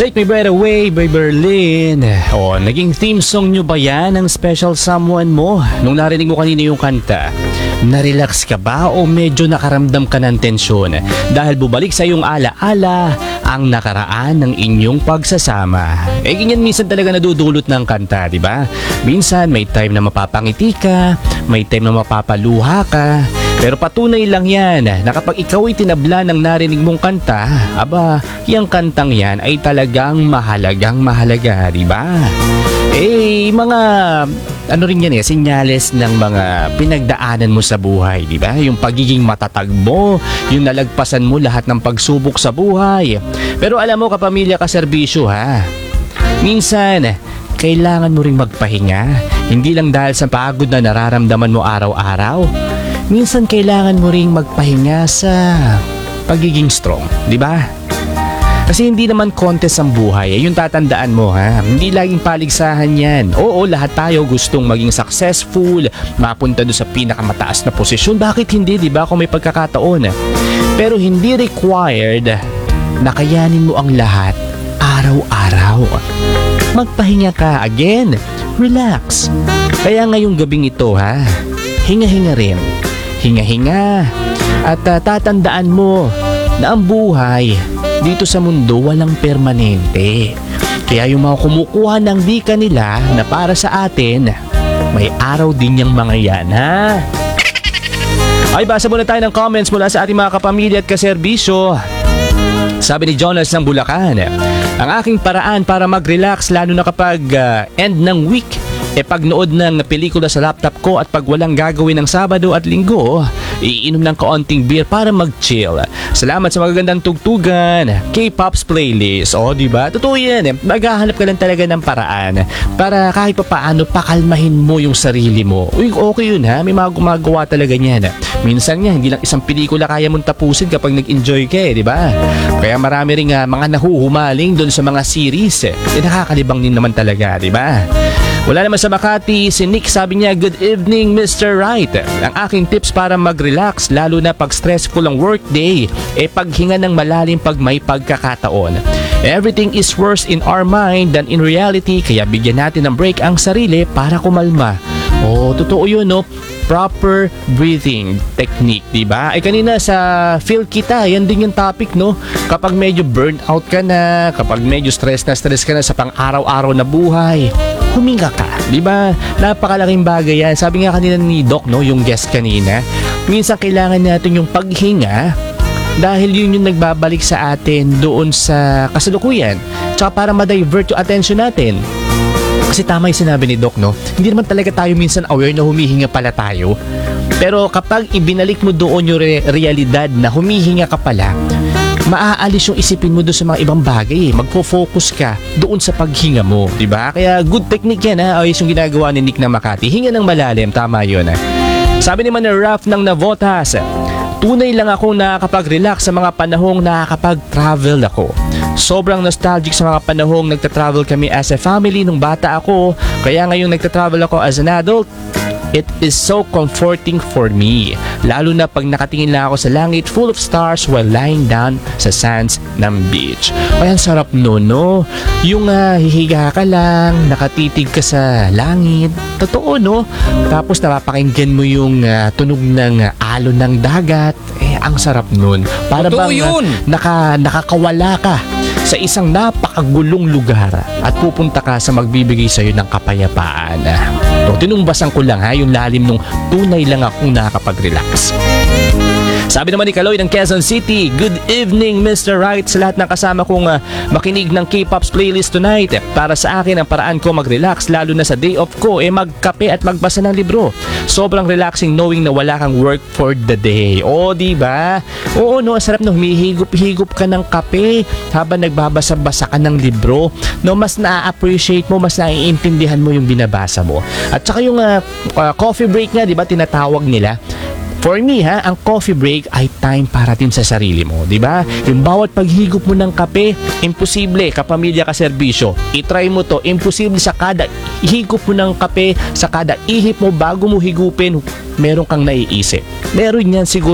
Take Me Right Away by Berlin. Naging theme song nyo ba yan ng special someone mo? Nung narinig mo kanina yung kanta, na-relax ka ba o medyo nakaramdam ka ng tensyon? Dahil bubalik sa iyong ala-ala ang nakaraan ng inyong pagsasama. Ganyan minsan talaga nadudulot ng kanta, di ba? Minsan may time na mapapangiti ka, may time na mapapaluha ka. Pero patunay lang yan na kapag ikaw ay tinabla ng narinig mong kanta, yung kantang yan ay talagang mahalagang mahalaga, di ba? Mga rin yan senyales ng mga pinagdaanan mo sa buhay, di ba? Yung pagiging matatag mo, yung nalagpasan mo lahat ng pagsubok sa buhay. Pero alam mo, kapamilya, kaserbisyo ha, minsan kailangan mo ring magpahinga, hindi lang dahil sa pagod na nararamdaman mo araw-araw. Minsan kailangan mo ring magpahinga sa pagiging strong, di ba? Kasi hindi naman contest ang buhay, yung tatandaan mo ha, hindi laging paligsahan yan. Oo, lahat tayo gustong maging successful, mapunta doon sa pinakamataas na posisyon. Bakit hindi, di ba, kung may pagkakataon? Pero hindi required na kayanin mo ang lahat araw-araw. Magpahinga ka, again, relax. Kaya ngayong gabing ito ha, hinga-hinga rin. Hinga-hinga at tatandaan mo na ang buhay dito sa mundo walang permanente. Kaya yung mga kumukuha ng wika nila na para sa atin, may araw din yung mga yan ha. Basa muna tayo ng comments mula sa ating mga kapamilya at kaserbisyo. Sabi ni Jonas ng Bulacan, ang aking paraan para mag-relax lalo na kapag end ng week, pagnood ng pelikula sa laptop ko at pag walang gagawin ng Sabado at Linggo, iinom ng kaunting beer para mag-chill. Salamat sa magagandang tugtugan, K-Pop's playlist. Diba? Totoo yan maghahanap ka lang talaga ng paraan para kahit pa paano pakalmahin mo yung sarili mo. Okay yun ha, may mga gumagawa talaga niyan. Minsan nga, hindi lang isang pelikula kaya mong tapusin kapag nag-enjoy ka diba? Kaya marami rin mga nahuhumaling doon sa mga series. Nakakalibang din naman talaga, diba? Wala naman sa Makati, si Nick sabi niya, good evening Mr. Right. Ang aking tips para mag-relax lalo na pag stressful ang workday, paghinga ng malalim pag may pagkakataon. Everything is worse in our mind than in reality, kaya bigyan natin ng break ang sarili para kumalma. Totoo yun proper breathing technique, diba? Kanina sa feel kita, yan din yung topic, kapag medyo burnout ka na, kapag medyo stress ka na sa pang-araw-araw na buhay, huminga ka, diba? Napakalaking bagay yan. Sabi nga kanina ni Doc, yung guest kanina, minsan kailangan natin yung paghinga dahil yun yung nagbabalik sa atin doon sa kasalukuyan, tsaka para ma-divert yung attention natin. Kasi tama yung sinabi ni Doc, hindi naman talaga tayo minsan aware na humihinga pala tayo. Pero kapag ibinalik mo doon yung realidad na humihinga ka pala, maaalis yung isipin mo doon sa mga ibang bagay. Magfo-focus ka doon sa paghinga mo, diba? Kaya good technique yan yung ginagawa ni Nick na Makati. Hinga ng malalim, tama yun Sabi naman ni Raf ng Navotas, tunay lang akong nakakapag-relax sa mga panahong nakakapag-travel ako. Sobrang nostalgic sa mga panahong nagta-travel kami as a family nung bata ako. Kaya ngayong nagta-travel ako as an adult, it is so comforting for me. Lalo na pag nakatingin lang ako sa langit full of stars while lying down sa sands ng beach. Ang sarap yung hihiga ka lang, nakatitig ka sa langit. Totoo Tapos napapakinggan mo yung tunog ng alon ng dagat. Ang sarap nun. Para bang nakakawala ka sa isang napakagulong lugar at pupunta ka sa magbibigay sa iyo ng kapayapaan. Tinumbasan ko lang yung lalim nung tunay lang akong nakakapag-relax. Sabi naman ni Kaloy ng Quezon City, good evening Mr. Right sa lahat ng kasama kong makinig ng K-Pop's playlist tonight. Para sa akin ang paraan ko mag-relax lalo na sa day off ko magkape at magbasa ng libro. Sobrang relaxing knowing na wala kang work for the day. Diba? Ang sarap na humihigop-higop ka ng kape habang nagbabasa-basa ka ng libro. Mas na-appreciate mo, mas naiintindihan mo yung binabasa mo. At saka yung coffee break nga, diba, tinatawag nila. For me ang coffee break ay time para din sa sarili mo, di ba? Yung bawat paghigop mo ng kape, imposible, kapamilya ka serbisyo. I-try mo to, imposible sa kada higop mo ng kape, sa kada ihip mo bago mo higupin, meron kang naiisip. Meron yan siguro